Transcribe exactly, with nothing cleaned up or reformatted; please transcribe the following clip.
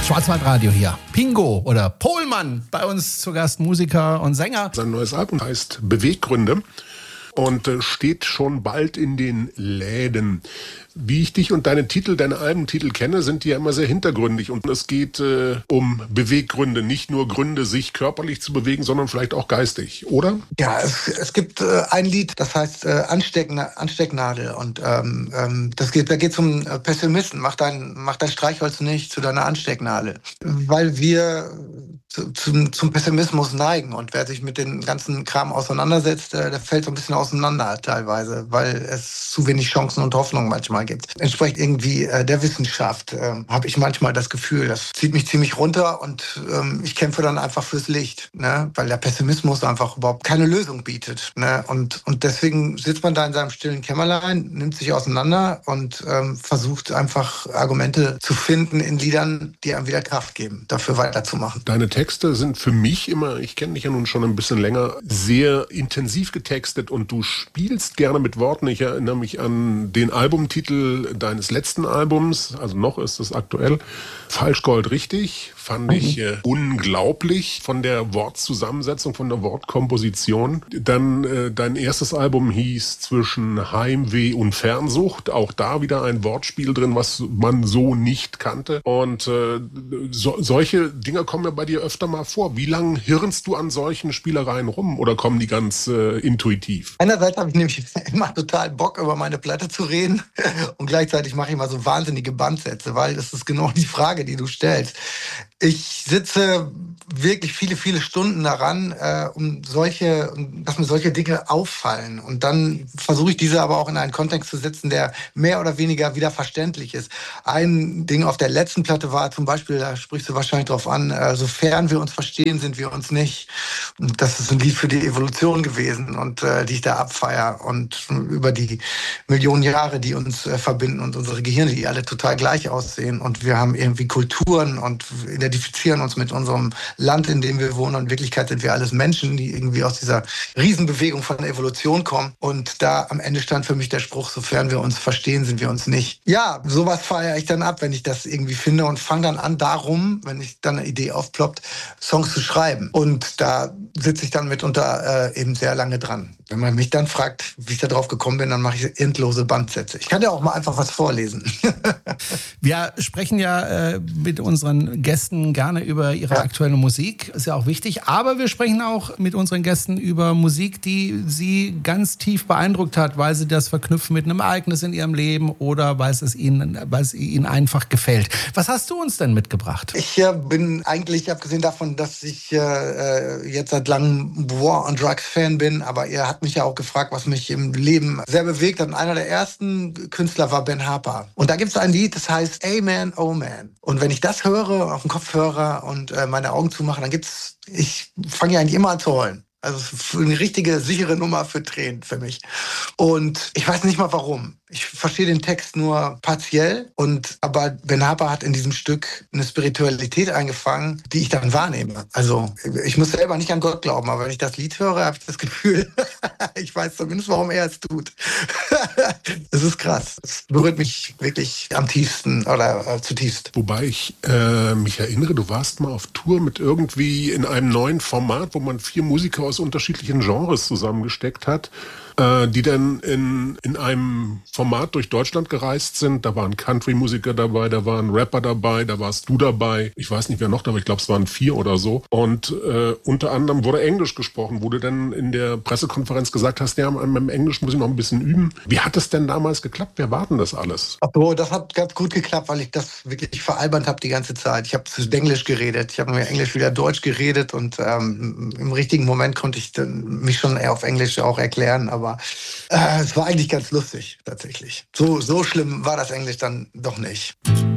Schwarzwaldradio hier. Pingo oder Pohlmann bei uns zu Gast, Musiker und Sänger. Sein neues Album heißt Beweggründe und äh, steht schon bald in den Läden. Wie ich dich und deine Titel, deine Albentitel kenne, sind die ja immer sehr hintergründig. Und es geht äh, um Beweggründe. Nicht nur Gründe, sich körperlich zu bewegen, sondern vielleicht auch geistig, oder? Ja, es, es gibt äh, ein Lied, das heißt äh, Ansteckna- Anstecknadel. Und ähm, ähm, das geht, da geht es um äh, Pessimisten. Mach dein, mach dein Streichholz nicht zu deiner Anstecknadel. Weil wir zu, zum, zum Pessimismus neigen. Und wer sich mit dem ganzen Kram auseinandersetzt, äh, der fällt so ein bisschen auseinander teilweise, weil es zu wenig Chancen und Hoffnung manchmal gibt. Entsprechend irgendwie äh, der Wissenschaft äh, habe ich manchmal das Gefühl, das zieht mich ziemlich runter und ähm, ich kämpfe dann einfach fürs Licht, ne? Weil der Pessimismus einfach überhaupt keine Lösung bietet. Ne? Und, und deswegen sitzt man da in seinem stillen Kämmerlein, nimmt sich auseinander und ähm, versucht einfach Argumente zu finden in Liedern, die einem wieder Kraft geben, dafür weiterzumachen. Deine Texte sind für mich immer, ich kenne dich ja nun schon ein bisschen länger, sehr intensiv getextet und du spielst gerne mit Worten. Ich erinnere mich an den Albumtitel deines letzten Albums, also noch ist es aktuell, Falsch Gold richtig, fand ich äh, unglaublich von der Wortzusammensetzung, von der Wortkomposition. Dann äh, dein erstes Album hieß Zwischen Heimweh und Fernsucht, auch da wieder ein Wortspiel drin, was man so nicht kannte. Und äh, so, solche Dinge kommen ja bei dir öfter mal vor. Wie lange hirnst du an solchen Spielereien rum oder kommen die ganz äh, intuitiv? Einerseits habe ich nämlich immer total Bock, über meine Platte zu reden und gleichzeitig mache ich mal so wahnsinnige Bandsätze, weil das ist genau die Frage, die du stellst. Ich sitze wirklich viele, viele Stunden daran, äh, um solche, dass mir solche Dinge auffallen. Und dann versuche ich diese aber auch in einen Kontext zu setzen, der mehr oder weniger wieder verständlich ist. Ein Ding auf der letzten Platte war zum Beispiel, da sprichst du wahrscheinlich drauf an, äh, sofern wir uns verstehen, sind wir uns nicht. Und das ist ein Lied für die Evolution gewesen und äh, die ich da abfeier. Und über die Millionen Jahre, die uns äh, verbinden und unsere Gehirne, die alle total gleich aussehen. Und wir haben irgendwie Kulturen und identifizieren uns mit unserem Land, in dem wir wohnen. Und in Wirklichkeit sind wir alles Menschen, die irgendwie aus dieser Riesenbewegung von Evolution kommen. Und da am Ende stand für mich der Spruch, sofern wir uns verstehen, sind wir uns nicht. Ja, sowas feiere ich dann ab, wenn ich das irgendwie finde und fange dann an, darum, wenn ich dann eine Idee aufploppt, Songs zu schreiben. Und da sitze ich dann mitunter äh, eben sehr lange dran. Wenn man mich dann fragt, wie ich da drauf gekommen bin, dann mache ich endlose Bandsätze. Ich kann ja auch mal einfach was vorlesen. Wir sprechen ja äh, mit unseren Gästen gerne über ihre ja. aktuelle Musik, ist ja auch wichtig. Aber wir sprechen auch mit unseren Gästen über Musik, die sie ganz tief beeindruckt hat, weil sie das verknüpfen mit einem Ereignis in ihrem Leben oder weil es ihnen, weil es ihnen einfach gefällt. Was hast du uns denn mitgebracht? Ich äh, bin eigentlich, abgesehen davon, dass ich äh, jetzt seit langem War on Drugs Fan bin, aber ihr habt mich ja auch gefragt, was mich im Leben sehr bewegt hat. Und einer der ersten Künstler war Ben Harper. Und da gibt es ein Lied, das heißt Amen, Oh Man. Und wenn ich das höre auf dem Kopfhörer und äh, meine Augen zumache, dann gibt's, ich fange ja eigentlich immer an zu heulen. Also eine richtige, sichere Nummer für Tränen für mich. Und ich weiß nicht mal warum. Ich verstehe den Text nur partiell. Und aber Ben Harper hat in diesem Stück eine Spiritualität eingefangen, die ich dann wahrnehme. Also ich muss selber nicht an Gott glauben, aber wenn ich das Lied höre, habe ich das Gefühl, ich weiß zumindest, warum er es tut. Das ist krass. Es berührt mich wirklich am tiefsten oder äh, zutiefst. Wobei ich äh, mich erinnere, du warst mal auf Tour mit irgendwie in einem neuen Format, wo man vier Musiker aus unterschiedlichen Genres zusammengesteckt hat, äh, die dann in, in einem Format durch Deutschland gereist sind. Da waren Country-Musiker dabei, da waren Rapper dabei, da warst du dabei. Ich weiß nicht, wer noch dabei, ich glaube, es waren vier oder so. Und äh, unter anderem wurde Englisch gesprochen, wo du dann in der Pressekonferenz gesagt hast, ja, im Englisch muss ich noch ein bisschen üben. Wie hat es denn damals geklappt? Wer war denn das alles? Ach so, das hat ganz gut geklappt, weil ich das wirklich veralbert habe die ganze Zeit. Ich habe Englisch geredet, ich habe mir Englisch wieder Deutsch geredet und ähm, im richtigen Moment konnte ich dann mich schon eher auf Englisch auch erklären, aber äh, es war eigentlich ganz lustig, tatsächlich. So, so schlimm war das Englisch dann doch nicht.